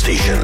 station.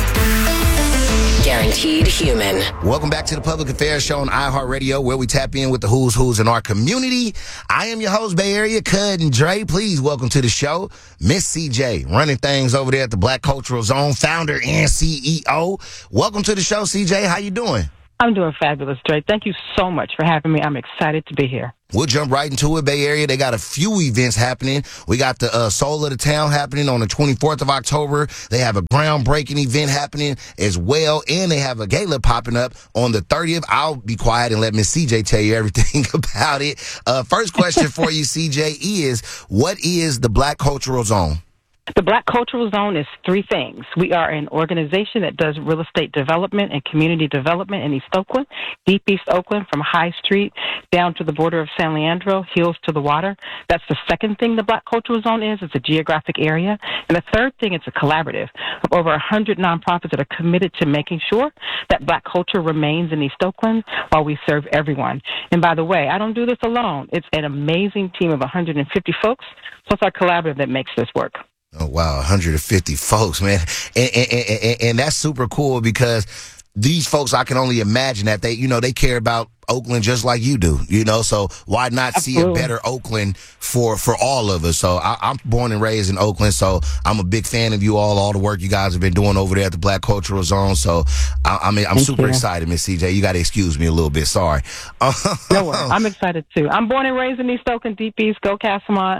Guaranteed human. Welcome back to the Public Affairs Show on iHeartRadio, where we tap in with the who's in our community. I am your host, Bay Area Cud and Dre. Please welcome to the show, Miss CJ, running things over there at the Black Cultural Zone, founder and CEO. Welcome to the show, CJ. How you doing? I'm doing fabulous, Dre. Thank you so much for having me. I'm excited to be here. We'll jump right into it, Bay Area. They got a few events happening. We got the Soul of the Town happening on the 24th of October. They have a groundbreaking event happening as well, and they have a gala popping up on the 30th. I'll be quiet and let Miss CJ tell you everything about it. First question for you, CJ, is what is the Black Cultural Zone? The Black Cultural Zone is three things. We are an organization that does real estate development and community development in East Oakland, deep East Oakland, from High Street down to the border of San Leandro, hills to the water. That's the second thing the Black Cultural Zone is. It's a geographic area. And the third thing, it's a collaborative of over 100 nonprofits that are committed to making sure that Black culture remains in East Oakland while we serve everyone. And by the way, I don't do this alone. It's an amazing team of 150 folks, plus our collaborative that makes this work. Oh, wow, 150 folks, man. And that's super cool because these folks, I can only imagine that they care about Oakland just like you do, so why not see a better Oakland for all of us? So I'm born and raised in Oakland, so I'm a big fan of you all the work you guys have been doing over there at the Black Cultural Zone. So I'm super excited, Miss CJ. You got to excuse me a little bit. Sorry. No worries. I'm excited too. I'm born and raised in East Oakland, deep East, go Castlemont,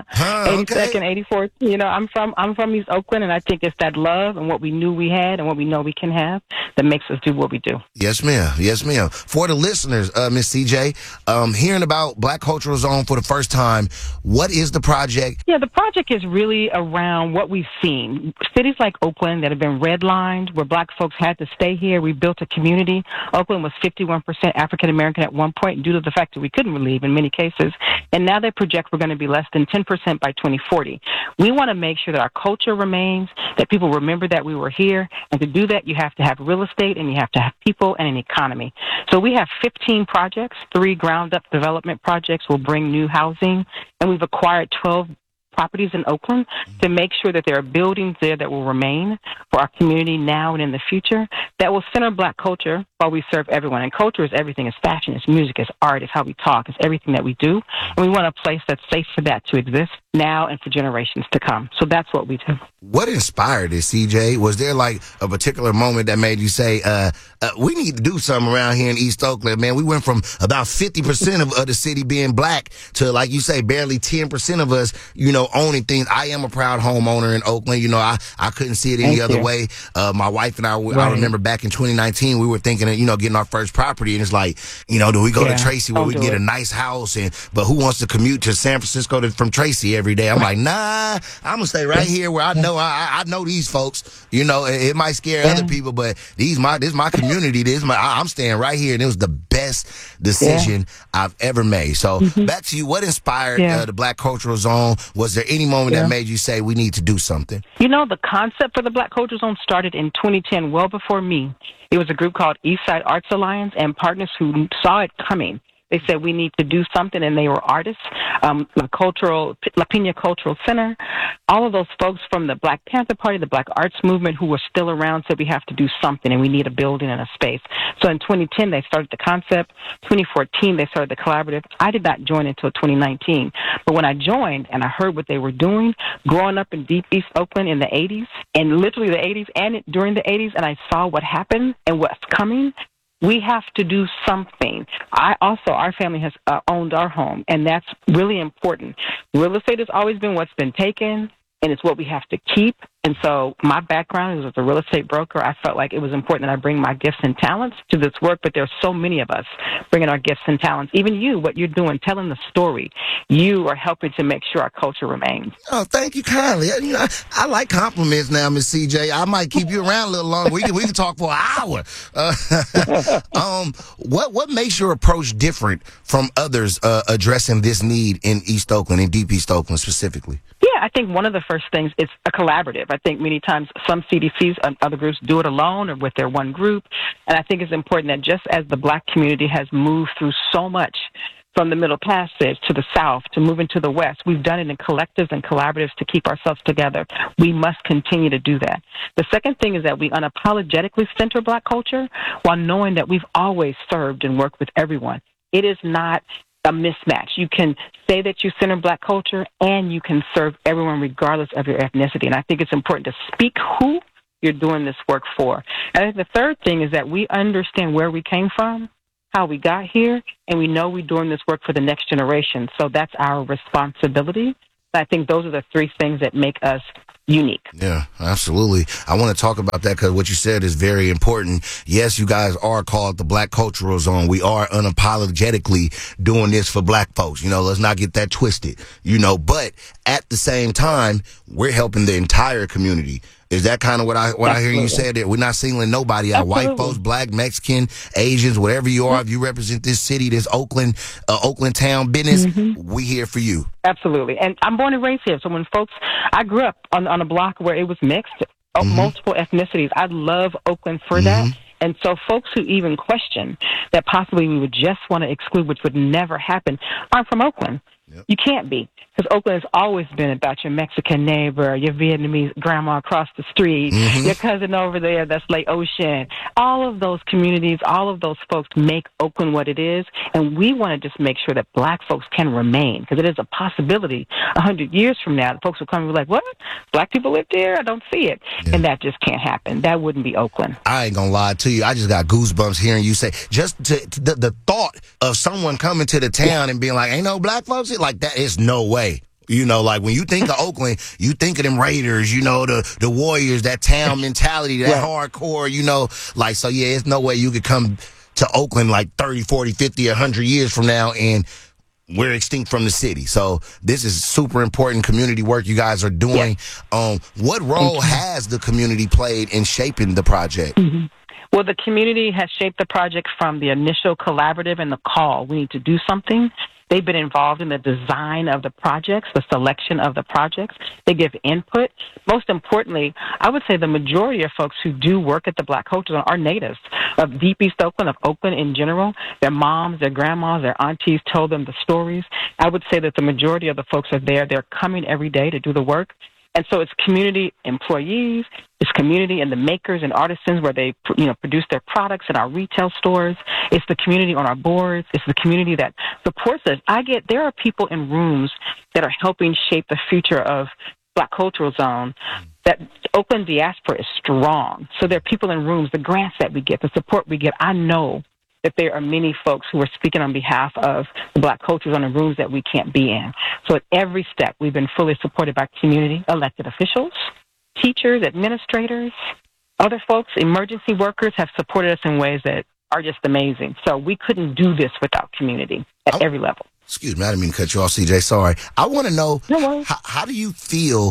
82nd, 84th. I'm from East Oakland, and I think it's that love and what we knew we had and what we know we can have that makes us do what we do. Yes, ma'am. Yes, ma'am. For the listeners, Miss CJ, hearing about Black Cultural Zone for the first time, what is the project? Yeah, the project is really around what we've seen. Cities like Oakland that have been redlined, where Black folks had to stay here. We built a community. Oakland was 51% African American at one point due to the fact that we couldn't leave in many cases. And now they project we're going to be less than 10% by 2040. We want to make sure that our culture remains, that people remember that we were here. And to do that, you have to have real estate and you have to have people and an economy. So we have 15 projects. 3 ground-up development projects will bring new housing, and we've acquired 12 properties in Oakland to make sure that there are buildings there that will remain for our community now and in the future that will center Black culture while we serve everyone. And culture is everything. It's fashion, it's music, it's art, it's how we talk, it's everything that we do. And we want a place that's safe for that to exist now and for generations to come. So that's what we do. What inspired this, CJ? Was there like a particular moment that made you say, we need to do something around here in East Oakland, man? We went from about 50% of the city being Black to, like you say, barely 10% of us, owning things. I am a proud homeowner in Oakland. I couldn't see it any other way. My wife and I remember back in 2019, we were thinking of, getting our first property. And it's like, do we go to Tracy where we can get a nice house? But who wants to commute to San Francisco from Tracy every day? I'm like, nah, I'm going to stay right here where I know I know these folks. It might scare other people, but this is my community. I'm staying right here. And it was the best decision I've ever made. So back to you. What inspired the Black Cultural Zone? Was there any moment that made you say we need to do something? The concept for the Black Cultural Zone started in 2010, well before me. It was a group called Eastside Arts Alliance and partners who saw it coming. They said we need to do something, and they were artists, La Pina Cultural Center. All of those folks from the Black Panther Party, the Black Arts Movement, who were still around, said we have to do something, and we need a building and a space. So in 2010, they started the concept. 2014, they started the collaborative. I did not join until 2019. But when I joined and I heard what they were doing, growing up in deep East Oakland in the 80s, and literally the 80s and during the 80s, and I saw what happened and what's coming, we have to do something. Our family has owned our home, and that's really important. Real estate has always been what's been taken, and it's what we have to keep. And so my background is as a real estate broker. I felt like it was important that I bring my gifts and talents to this work, but there's so many of us bringing our gifts and talents. Even you, what you're doing, telling the story, you are helping to make sure our culture remains. Oh, thank you kindly. I like compliments now, Miss CJ. I might keep you around a little longer. We can talk for an hour. What makes your approach different from others addressing this need in East Oakland, in deep East Oakland specifically? Yeah, I think one of the first things is a collaborative. I think many times some CDCs and other groups do it alone or with their one group. And I think it's important that just as the Black community has moved through so much from the Middle Passage to the South to moving to the West. We've done it in collectives and collaboratives to keep ourselves together. We must continue to do that. The second thing is that we unapologetically center Black culture while knowing that we've always served and worked with everyone. It is not a mismatch. You can say that you center Black culture and you can serve everyone regardless of your ethnicity. And I think it's important to speak who you're doing this work for. And I think the third thing is that we understand where we came from, how we got here, and we know we're doing this work for the next generation. So that's our responsibility. I think those are the three things that make us unique. Yeah, absolutely. I want to talk about that because what you said is very important. Yes, you guys are called the Black Cultural Zone. We are unapologetically doing this for Black folks. You know, let's not get that twisted, you know, but at the same time, we're helping the entire community. Is that kind of what I hear you say? That we're not singling nobody out. Absolutely. White folks, Black, Mexican, Asians, whatever you are. If you represent this city, this Oakland town business, we here for you. Absolutely. And I'm born and raised here. So when I grew up on a block where it was mixed, multiple ethnicities. I love Oakland for that. And so folks who even question that possibly we would just want to exclude, which would never happen, aren't from Oakland. Yep. You can't be, because Oakland has always been about your Mexican neighbor, your Vietnamese grandma across the street, your cousin over there that's Lake Ocean. All of those communities, all of those folks make Oakland what it is, and we want to just make sure that Black folks can remain, because it is a possibility 100 years from now, folks will come and be like, what? Black people live there? I don't see it. Yeah. And that just can't happen. That wouldn't be Oakland. I ain't gonna lie to you. I just got goosebumps hearing you say, just the thought of someone coming to the town and being like, ain't no Black folks here? Like, that is no way. You know, like when you think of Oakland, you think of them Raiders, you know, the Warriors, that town mentality, that hardcore, you know, like, so yeah, it's no way you could come to Oakland like 30, 40, 50, 100 years from now and we're extinct from the city. So this is super important community work you guys are doing. What role has the community played in shaping the project? Well, the community has shaped the project from the initial collaborative and the call. We need to do something. They've been involved in the design of the projects, the selection of the projects. They give input. Most importantly, I would say the majority of folks who do work at the Black Culture Zone are natives of Deep East Oakland, of Oakland in general. Their moms, their grandmas, their aunties told them the stories. I would say that the majority of the folks are there. They're coming every day to do the work. And so it's community employees, it's community and the makers and artisans where they, produce their products in our retail stores. It's the community on our boards. It's the community that supports us. There are people in rooms that are helping shape the future of Black Cultural Zone. That Oakland diaspora is strong. So there are people in rooms, the grants that we get, the support we get. I know that there are many folks who are speaking on behalf of the Black Culture Zone in rooms that we can't be in. So at every step, we've been fully supported by community, elected officials, teachers, administrators, other folks, emergency workers have supported us in ways that are just amazing. So we couldn't do this without community at every level. Excuse me, I didn't mean to cut you off, CJ. Sorry. I want to know, how do you feel,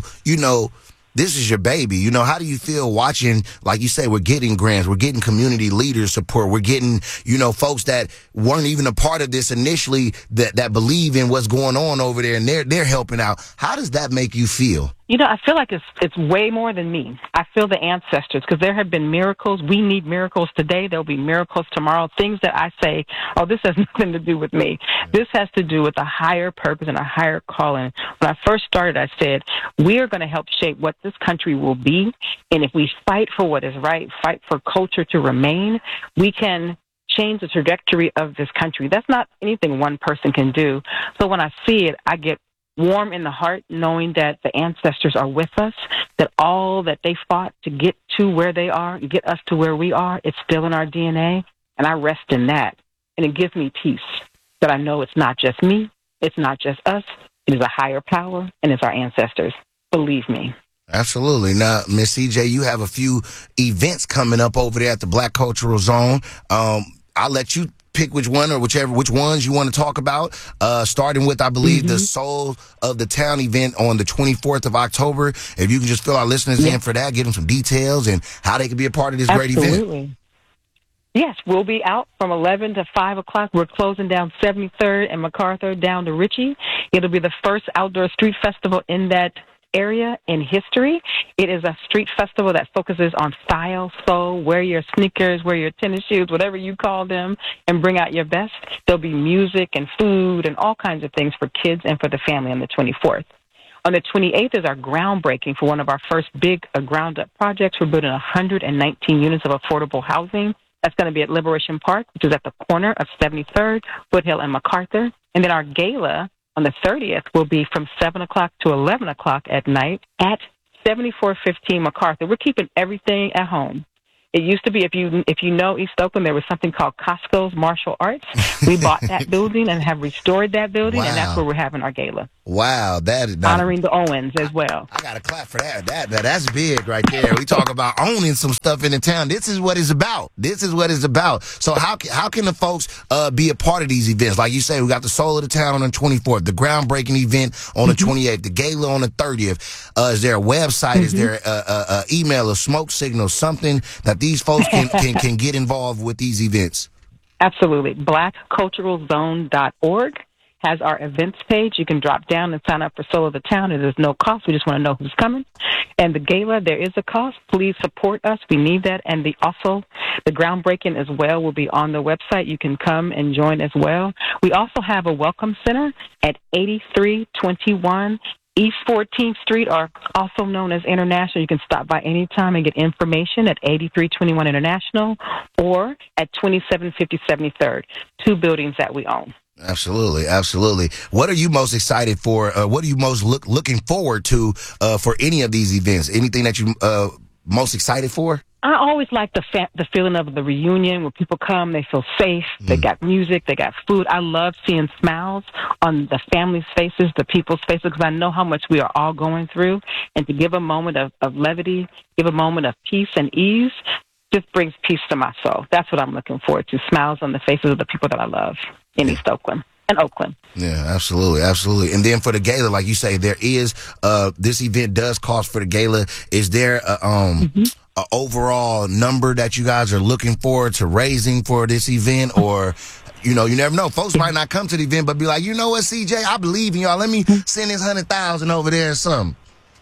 this is your baby. How do you feel watching, like you say, we're getting grants, we're getting community leaders support, we're getting, folks that weren't even a part of this initially that believe in what's going on over there and they're helping out. How does that make you feel? I feel like it's way more than me. I feel the ancestors, because there have been miracles. We need miracles today. There'll be miracles tomorrow. Things that I say, this has nothing to do with me. This has to do with a higher purpose and a higher calling. When I first started, I said, we are going to help shape what this country will be. And if we fight for what is right, fight for culture to remain, we can change the trajectory of this country. That's not anything one person can do. So when I see it, I get warm in the heart knowing that the ancestors are with us, that all that they fought to get to where they are, get us to where we are, it's still in our DNA, and I rest in that. And it gives me peace that I know it's not just me, it's not just us, it is a higher power, and it's our ancestors. Believe me. Absolutely. Now, Miss CJ, you have a few events coming up over there at the Black Cultural Zone. I'll let you pick which ones you want to talk about, starting with, I believe, the Soul of the Town event on the 24th of October. If you can just fill our listeners in for that, give them some details and how they can be a part of this great event. Yes, we'll be out from 11 to 5 o'clock. We're closing down 73rd and MacArthur down to Ritchie. It'll be the first outdoor street festival in that area in history. It is a street festival that focuses on style, soul, wear your sneakers, wear your tennis shoes, whatever you call them, and bring out your best. There'll be music and food and all kinds of things for kids and for the family on the 24th. On the 28th is our groundbreaking for one of our first big ground-up projects. We're building 119 units of affordable housing. That's going to be at Liberation Park, which is at the corner of 73rd, Foothill, and MacArthur. And then our gala on the 30th will be from 7 o'clock to 11 o'clock at night at 7415 MacArthur. We're keeping everything at home. It used to be, if you know East Oakland, there was something called Costco's Martial Arts. We bought that building and have restored that building, Wow. and that's where we're having our gala. Wow, Honoring the Owens as well. I got to clap for that. That's big right there. We talk about owning some stuff in the town. This is what it's about. This is what it's about. So how can the folks be a part of these events? Like you say, we got the Soul of the Town on the 24th, the groundbreaking event on the 28th, the gala on the 30th. Is there a website? Is there a email, a smoke signal, something that these folks can get involved with these events? Absolutely. BlackCulturalZone.org has our events page. You can drop down and sign up for Soul of the Town. It is no cost. We just want to know who's coming. And the gala, there is a cost. Please support us. We need that. And the groundbreaking as well will be on the website. You can come and join as well. We also have a welcome center at 8321 East 14th Street, or also known as International. You can stop by anytime and get information at 8321 International or at 2750 73rd, two buildings that we own. Absolutely, absolutely. What are you most excited for? What are you most looking forward to for any of these events? Anything that you most excited for? I always like the feeling of the reunion when people come, they feel safe, they got music, they got food. I love seeing smiles on the families' faces, the people's faces, because I know how much we are all going through. And to give a moment of levity, give a moment of peace and ease, just brings peace to my soul. That's what I'm looking forward to, smiles on the faces of the people that I love in East Oakland. And Oakland. Yeah, absolutely, absolutely. And then for the gala, like you say, there is this event does cost for the gala. Is there a overall number that you guys are looking forward to raising for this event? Or, you never know. Folks might not come to the event, but be like, you know what, CJ, I believe in y'all. Let me send this 100,000 over there or something.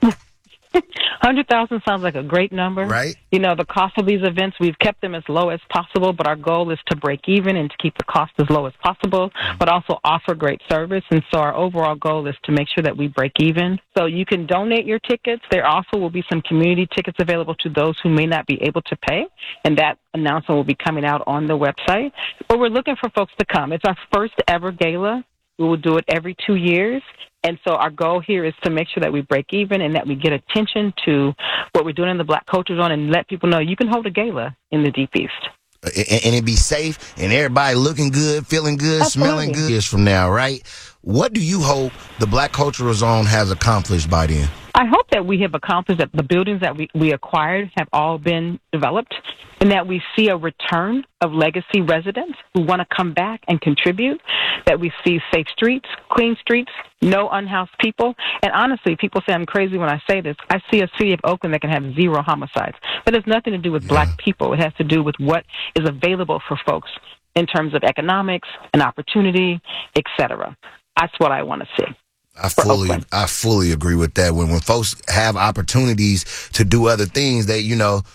100,000 sounds like a great number. Right. The cost of these events, we've kept them as low as possible, but our goal is to break even and to keep the cost as low as possible, but also offer great service. And so our overall goal is to make sure that we break even. So you can donate your tickets. There also will be some community tickets available to those who may not be able to pay, and that announcement will be coming out on the website. But we're looking for folks to come. It's our first ever gala. We will do it every 2 years. And so our goal here is to make sure that we break even and that we get attention to what we're doing in the Black Culture Zone and let people know you can hold a gala in the Deep East. And it be safe and everybody looking good, feeling good, Absolutely. smelling good years from now, right? What do you hope the Black Cultural Zone has accomplished by then? I hope that we have accomplished that the buildings that we acquired have all been developed and that we see a return of legacy residents who want to come back and contribute, that we see safe streets, clean streets, no unhoused people. And honestly, people say I'm crazy when I say this. I see a city of Oakland that can have 0 homicides. That has nothing to do with Black people. It has to do with what is available for folks in terms of economics and opportunity, et cetera. That's what I want to see. I fully agree with that. When folks have opportunities to do other things, they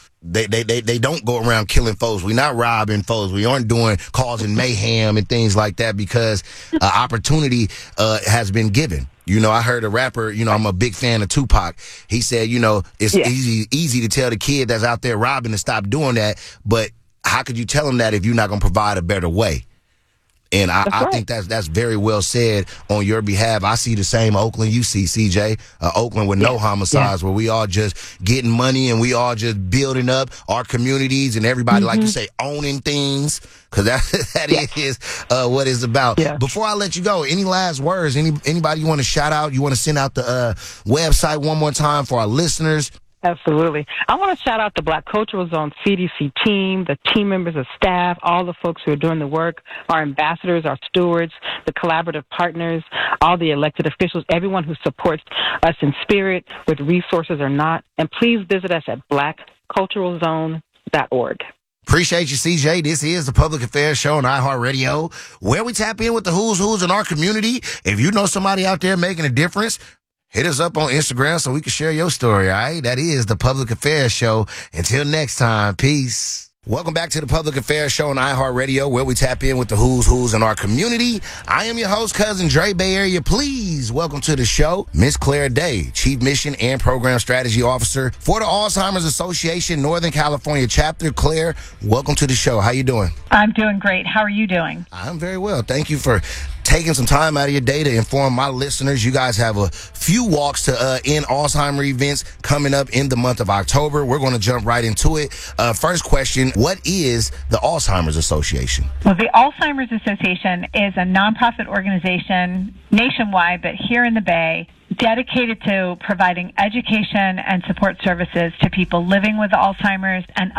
don't go around killing folks. We're not robbing folks. We aren't causing mayhem and things like that because opportunity has been given. I heard a rapper, I'm a big fan of Tupac. He said, it's easy to tell the kid that's out there robbing to stop doing that, but how could you tell him that if you're not going to provide a better way? And I think that's very well said on your behalf. I see the same Oakland you see, CJ. Oakland with no homicides, where we all just getting money and we all just building up our communities and everybody, like you say, owning things, because that is what it's about. Yeah. Before I let you go, any last words? Anybody you want to shout out? You want to send out the website one more time for our listeners? Absolutely. I want to shout out the Black Cultural Zone CDC team, the team members, the staff, all the folks who are doing the work, our ambassadors, our stewards, the collaborative partners, all the elected officials, everyone who supports us in spirit with resources or not. And please visit us at blackculturalzone.org. Appreciate you, CJ. This is the Public Affairs Show on iHeartRadio, where we tap in with the who's in our community. If you know somebody out there making a difference, Hit us up on Instagram so we can share your story, all right? That is the Public Affairs Show. Until next time, peace. Welcome back to the Public Affairs Show on iHeartRadio, where we tap in with the who's in our community. I am your host, Cousin Dre, Bay Area. Please welcome to the show, Miss Claire Day, Chief Mission and Program Strategy Officer for the Alzheimer's Association Northern California Chapter. Claire, welcome to the show. How you doing? I'm doing great. How are you doing? I'm very well. Thank you for taking some time out of your day to inform my listeners. You guys have a few walks to end Alzheimer events coming up in the month of October. We're going to jump right into it. First question, what is the Alzheimer's Association? Well, the Alzheimer's Association is a nonprofit organization nationwide, but here in the Bay, dedicated to providing education and support services to people living with Alzheimer's and